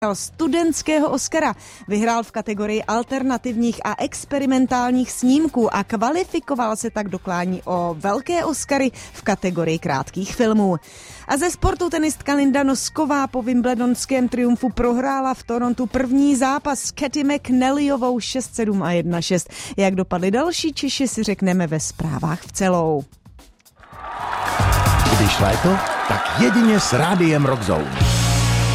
studentského Oscara. Vyhrál v kategorii alternativních a experimentálních snímků a kvalifikoval se tak do klání o velké Oscary v kategorii krátkých filmů. A ze sportu tenistka Linda Nosková po wimbledonském triumfu prohrála v Torontu první zápas s Cathy McNallyovou 6-7 a 1-6. Jak dopadly další Češi, si řekneme ve zprávách v celou. Když léto, tak jedině s Rádiem Rock Zone.